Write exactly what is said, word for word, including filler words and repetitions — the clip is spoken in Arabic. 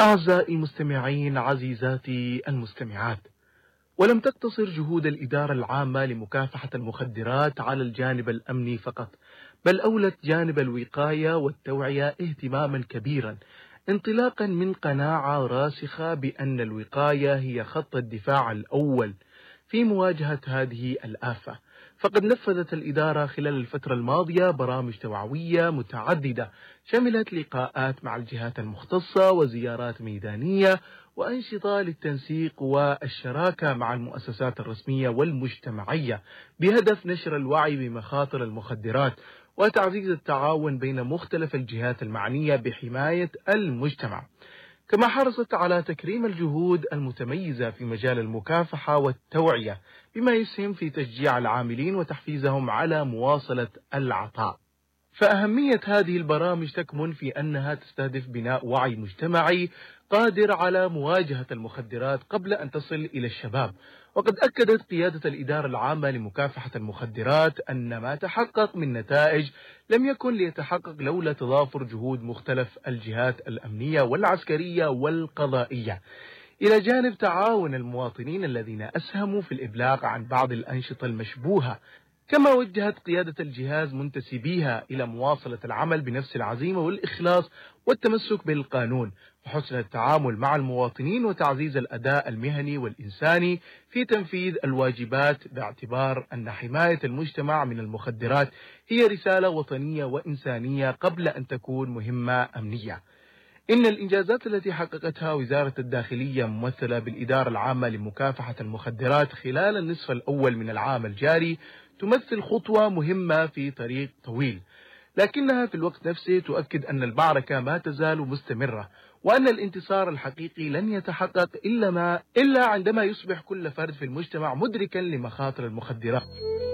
أعزائي المستمعين، عزيزاتي المستمعات، ولم تقتصر جهود الإدارة العامة لمكافحة المخدرات على الجانب الأمني فقط، بل أولت جانب الوقاية والتوعية اهتماما كبيرا، انطلاقا من قناعة راسخة بأن الوقاية هي خط الدفاع الأول في مواجهة هذه الآفة. فقد نفذت الإدارة خلال الفترة الماضية برامج توعوية متعددة شملت لقاءات مع الجهات المختصة وزيارات ميدانية وأنشطة للتنسيق والشراكة مع المؤسسات الرسمية والمجتمعية بهدف نشر الوعي بمخاطر المخدرات وتعزيز التعاون بين مختلف الجهات المعنية بحماية المجتمع. كما حرصت على تكريم الجهود المتميزة في مجال المكافحة والتوعية بما يسهم في تشجيع العاملين وتحفيزهم على مواصلة العطاء. فأهمية هذه البرامج تكمن في أنها تستهدف بناء وعي مجتمعي قادر على مواجهة المخدرات قبل أن تصل إلى الشباب. وقد أكدت قيادة الإدارة العامة لمكافحة المخدرات أن ما تحقق من نتائج لم يكن ليتحقق لولا تضافر جهود مختلف الجهات الأمنية والعسكرية والقضائية، إلى جانب تعاون المواطنين الذين أسهموا في الإبلاغ عن بعض الأنشطة المشبوهة. كما وجهت قيادة الجهاز منتسبيها إلى مواصلة العمل بنفس العزيمة والإخلاص والتمسك بالقانون وحسن التعامل مع المواطنين وتعزيز الأداء المهني والإنساني في تنفيذ الواجبات، باعتبار أن حماية المجتمع من المخدرات هي رسالة وطنية وإنسانية قبل أن تكون مهمة أمنية. إن الإنجازات التي حققتها وزارة الداخلية ممثلة بالإدارة العامة لمكافحة المخدرات خلال النصف الأول من العام الجاري تمثل خطوة مهمة في طريق طويل، لكنها في الوقت نفسه تؤكد أن المعركة ما تزال مستمرة، وأن الانتصار الحقيقي لن يتحقق إلا ما إلا عندما يصبح كل فرد في المجتمع مدركا لمخاطر المخدرات.